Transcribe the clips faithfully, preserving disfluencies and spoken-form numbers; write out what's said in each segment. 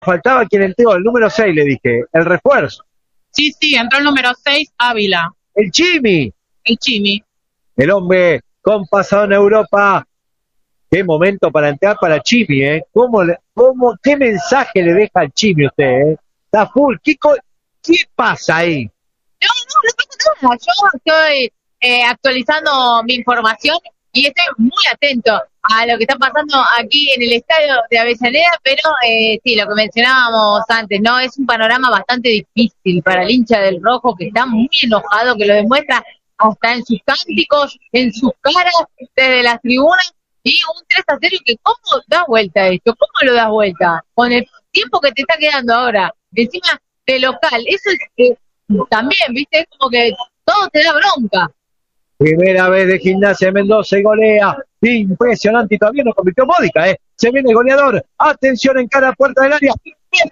faltaba quien entró, el número seis le dije, el refuerzo. Sí, sí, entró el número seis, Ávila. El Chimi. El Chimi. El hombre con pasado en Europa. Qué momento para entrar para Chimi, ¿eh? ¿Cómo, le, cómo, ¿Qué mensaje le deja al Chimi usted, eh? Está full. ¿Qué, ¿Qué pasa ahí? No, no, no pasa nada. Yo estoy eh, actualizando mi información y estoy muy atento a lo que está pasando aquí en el estadio de Avellaneda, pero eh, sí, lo que mencionábamos antes, ¿no? Es un panorama bastante difícil para el hincha del Rojo, que está muy enojado, que lo demuestra hasta en sus cánticos, en sus caras, desde las tribunas, y un tres a cero que ¿cómo das vuelta esto? ¿Cómo lo das vuelta? Con el tiempo que te está quedando ahora, encima de local, eso es eh, también, ¿viste? Es como que todo te da bronca. Primera vez de Gimnasia de Mendoza y golea. Impresionante, y todavía no convirtió Módica, ¿eh? Se viene el goleador. Atención en cara a puerta del área.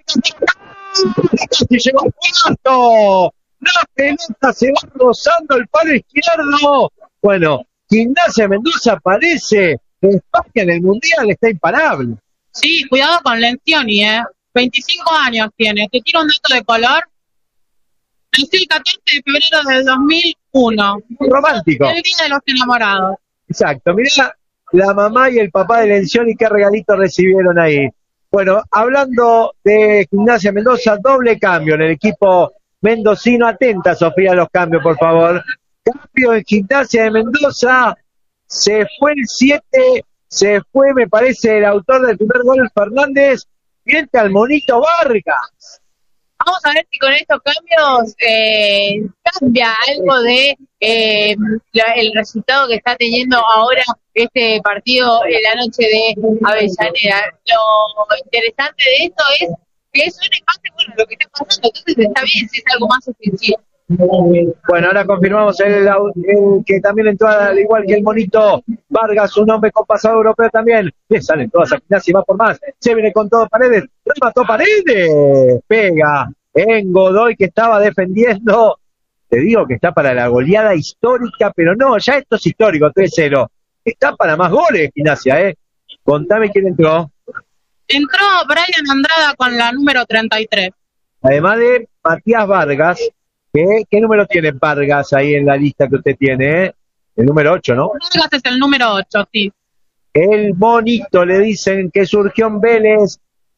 Y llegó al cuarto. La pelota se va rozando el palo izquierdo. Bueno, Gimnasia de Mendoza parece que España en el Mundial está imparable. Sí, cuidado con Lencioni, ¿eh? veinticinco años tiene. Te tiro un dato de color. Nació el catorce de febrero del dos mil uno. Romántico. El día de los enamorados. Exacto. Mirá la mamá y el papá de Lencioni, qué regalito recibieron ahí. Bueno, hablando de Gimnasia Mendoza, doble cambio en el equipo mendocino. Atenta, Sofía, a los cambios, por favor. Cambio en Gimnasia de Mendoza. Se fue el siete. Se fue, me parece, el autor del primer gol, Fernández. Miente al Monito Vargas. Vamos a ver si con estos cambios eh, cambia algo de eh, la, el resultado que está teniendo ahora este partido en la noche de Avellaneda. Lo interesante de esto es que es un empate, bueno, lo que está pasando, entonces está bien si es algo más ofensivo. Bueno, ahora confirmamos el, el que también entró al igual que el Monito Vargas, un hombre con pasado europeo también. Le salen todas a Gimnasia y va por más. Se viene con todo Paredes. Remató Paredes. Pega en Godoy, que estaba defendiendo. Te digo que está para la goleada histórica, pero no, ya esto es histórico, tres cero. Está para más goles Gimnasia, ¿eh? Contame quién entró. Entró Brian Andrada con la número treinta y tres. Además de Matías Vargas. ¿Qué, ¿Qué número tiene Vargas ahí en la lista que usted tiene? ¿Eh? El número ocho, ¿no? Vargas es el número ocho, sí. El Monito, le dicen que surgió en Vélez.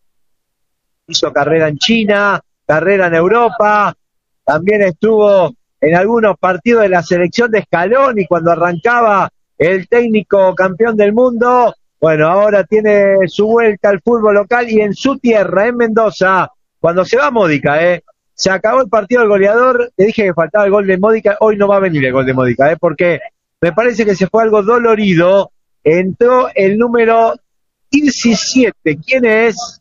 Hizo carrera en China, carrera en Europa. También estuvo en algunos partidos de la selección de Scaloni cuando arrancaba el técnico campeón del mundo. Bueno, ahora tiene su vuelta al fútbol local y en su tierra, en Mendoza, cuando se va Módica, ¿eh? Se acabó el partido del goleador, te dije que faltaba el gol de Módica, hoy no va a venir el gol de Módica, ¿eh? Porque me parece que se fue algo dolorido. Entró el número diecisiete, ¿quién es?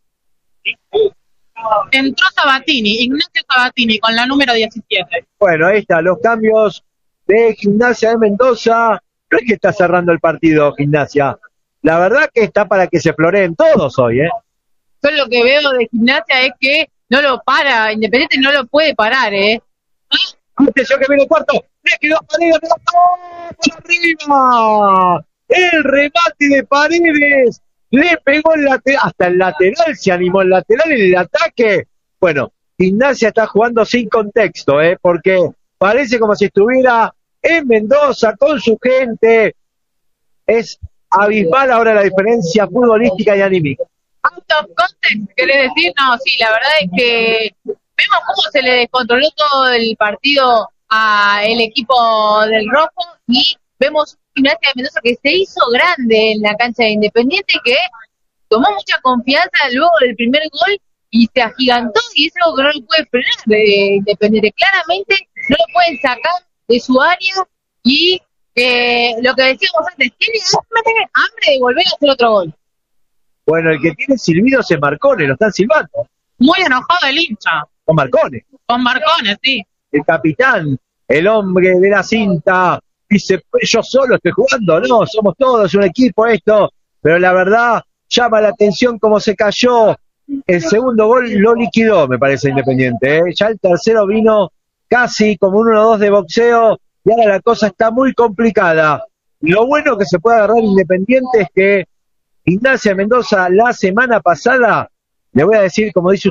Entró Sabatini, Ignacio Sabatini con la número diecisiete. Bueno, ahí está, los cambios de Gimnasia de Mendoza. No es que está cerrando el partido Gimnasia, la verdad que está para que se floreen todos hoy, ¿eh? Yo lo que veo de Gimnasia es que no lo para, Independiente no lo puede parar, ¿eh? Atención que viene el cuarto, le quedó Paredes, por arriba, el remate de Paredes, le pegó el lateral, hasta el lateral se animó el lateral en el ataque. Bueno, Gimnasia está jugando sin contexto, ¿eh? Porque parece como si estuviera en Mendoza con su gente. Es abismal ahora la diferencia futbolística y anímica. Out of context, ¿querés decir? No, sí, la verdad es que vemos cómo se le descontroló todo el partido al equipo del Rojo y vemos Gimnasia de Mendoza que se hizo grande en la cancha de Independiente, que tomó mucha confianza luego del primer gol y se agigantó, y es algo que no lo puede frenar de Independiente. Claramente no lo pueden sacar de su área y eh, lo que decíamos antes, tiene hambre, hambre de volver a hacer otro gol. Bueno, el que tiene silbido es Marcone, lo están silbando. Muy enojado el hincha. Con Marcone. Con Marcone, sí. El capitán, el hombre de la cinta, dice, yo solo estoy jugando, no, somos todos un equipo esto, pero la verdad llama la atención cómo se cayó. El segundo gol lo liquidó, me parece, Independiente, ¿eh? Ya el tercero vino casi como un uno dos de boxeo y ahora la cosa está muy complicada. Lo bueno que se puede agarrar Independiente es que Gimnasia Mendoza la semana pasada Le voy a decir, como dice